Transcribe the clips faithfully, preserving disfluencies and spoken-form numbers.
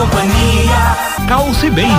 companhia. Calce Bem.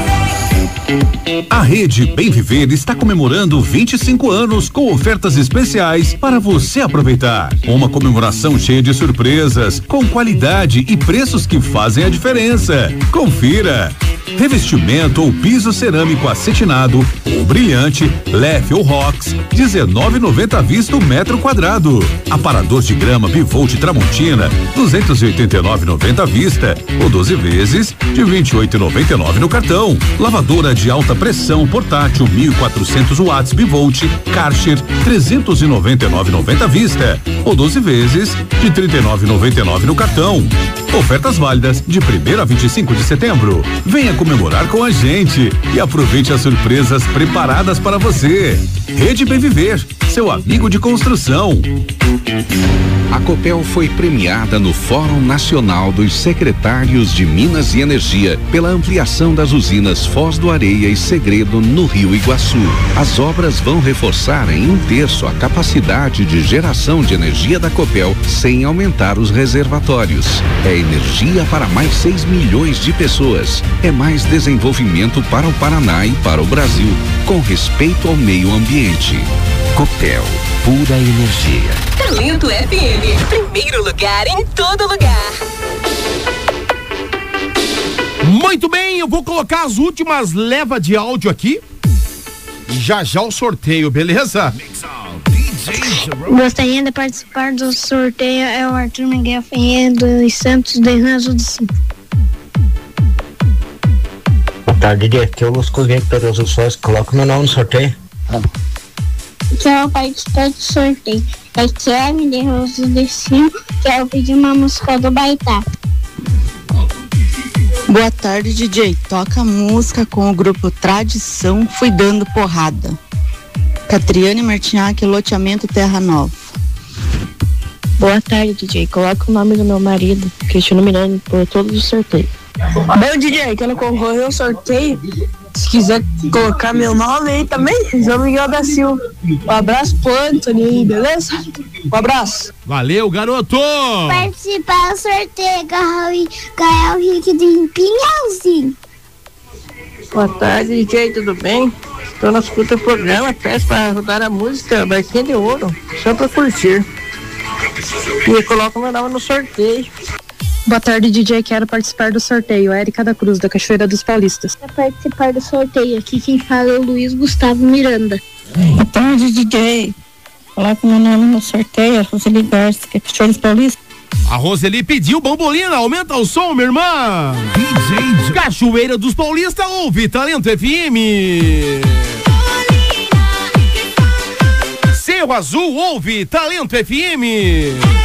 A Rede Bem Viver está comemorando vinte e cinco anos com ofertas especiais para você aproveitar. Uma comemoração cheia de surpresas, com qualidade e preços que fazem a diferença. Confira. Revestimento ou piso cerâmico acetinado ou brilhante, Lef ou Rox, dezenove e noventa à vista o metro quadrado. Aparador de grama Bivolt Tramontina, duzentos e oitenta e nove e noventa à vista ou doze vezes de vinte e oito e noventa e nove no cartão. Lavadora de alta pressão portátil mil e quatrocentos watts Bivolt Karcher, trezentos e noventa e nove e noventa à vista ou doze vezes de trinta e nove e noventa e nove no cartão. Ofertas válidas de primeiro a vinte e cinco de setembro. Venha comemorar com a gente e aproveite as surpresas preparadas para você. Rede Bem Viver, seu amigo de construção. A Copel foi premiada no Fórum Nacional dos Secretários de Minas e Energia pela ampliação das usinas Foz do Areia e Segredo no Rio Iguaçu. As obras vão reforçar em um terço a capacidade de geração de energia da Copel sem aumentar os reservatórios. É energia para mais seis milhões de pessoas. É mais desenvolvimento para o Paraná e para o Brasil, com respeito ao meio ambiente. Copel, pura energia. Talento F M, primeiro lugar em todo lugar. Muito bem, eu vou colocar as últimas levas de áudio aqui e já já o sorteio, beleza? Gostaria de participar do sorteio, é o Arthur Miguel Ferreira dos Santos de Rio Grande do Sul. Boa tarde, Didi. Aqui é o Luz Cozinha de Todos os Sócios. Coloca meu nome no sorteio. Quero participar do sorteio. É Kevin de Rosa do Sul. Quero pedir uma música do Baitá. Boa tarde, D J. Toca música com o grupo Tradição, Fui Dando Porrada. Catriane Martinhaque, loteamento Terra Nova. Boa tarde, D J. Coloca o nome do meu marido, Cristiano Miranda, por todos os sorteios. Bom, D J, quando concorrer ao sorteio, se quiser colocar meu nome aí também, João Miguel da Silva. Um abraço pro Antônio aí, beleza? Um abraço. Valeu, garoto! Participar do sorteio, Gael Rick de Pinhalzinho. Boa tarde, D J, tudo bem? Estou na escuta do programa, peço para rodar a música Barquinha de Ouro, só para curtir. E coloca meu nome no sorteio. Boa tarde, D J. Quero participar do sorteio. Érica da Cruz, da Cachoeira dos Paulistas. Quero participar do sorteio. Aqui quem fala é o Luiz Gustavo Miranda. Boa tarde, D J. Coloca meu nome no sorteio. A Roseli Garcia, que é Cachoeira dos Paulistas. A Roseli pediu Bombolina, aumenta o som, minha irmã. D J Cachoeira dos Paulistas, ouve Talento F M. Cerro Azul, ouve Talento F M.